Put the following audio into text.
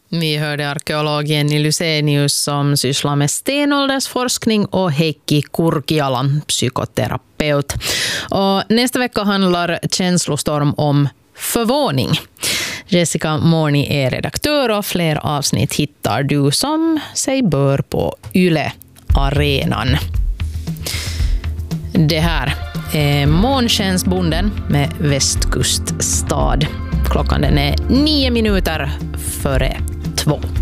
Vi hörde arkeolog Jenny Lysenius som sysslar med stenåldersforskning och Heikki Kurkiala, psykoterapeut. Och nästa vecka handlar Känslostorm om förvåning. Jessica Morni är redaktör och fler avsnitt hittar du som sig bör på Yle Arenan. Det här är Månskensbonden med Västkuststad. Klockan den är 9 minuter före 2.